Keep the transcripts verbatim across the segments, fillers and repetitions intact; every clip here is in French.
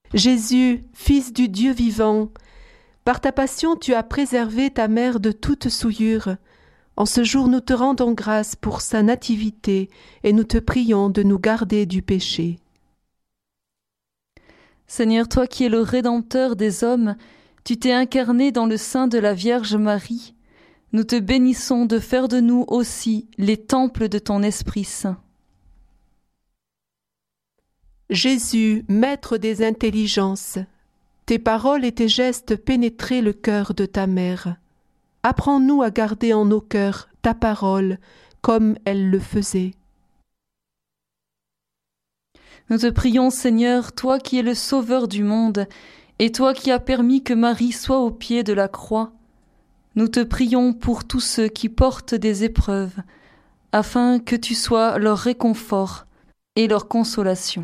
Jésus, Fils du Dieu vivant, par ta passion tu as préservé ta mère de toute souillure. En ce jour nous te rendons grâce pour sa nativité et nous te prions de nous garder du péché. Seigneur, toi qui es le Rédempteur des hommes, tu t'es incarné dans le sein de la Vierge Marie. Nous te bénissons de faire de nous aussi les temples de ton Esprit Saint. Jésus, maître des intelligences, tes paroles et tes gestes pénétraient le cœur de ta mère. Apprends-nous à garder en nos cœurs ta parole comme elle le faisait. Nous te prions, Seigneur, toi qui es le Sauveur du monde, et toi qui as permis que Marie soit au pied de la croix. Nous te prions pour tous ceux qui portent des épreuves, afin que tu sois leur réconfort et leur consolation.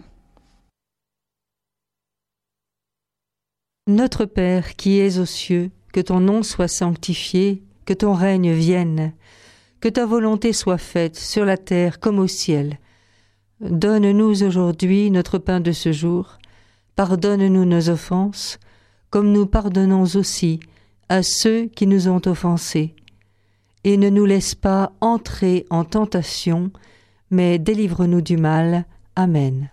Notre Père qui es aux cieux, que ton nom soit sanctifié, que ton règne vienne, que ta volonté soit faite sur la terre comme au ciel. Donne-nous aujourd'hui notre pain de ce jour. Pardonne-nous nos offenses, comme nous pardonnons aussi à ceux qui nous ont offensés. Et ne nous laisse pas entrer en tentation, mais délivre-nous du mal. Amen.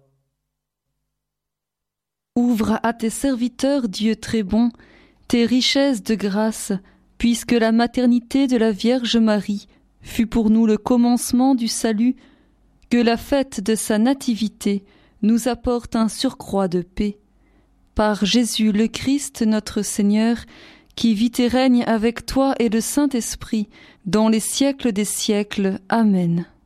Ouvre à tes serviteurs, Dieu très bon, tes richesses de grâce, puisque la maternité de la Vierge Marie fut pour nous le commencement du salut, que la fête de sa nativité nous apporte un surcroît de paix. Par Jésus le Christ, notre Seigneur, qui vit et règne avec toi et le Saint-Esprit, dans les siècles des siècles. Amen.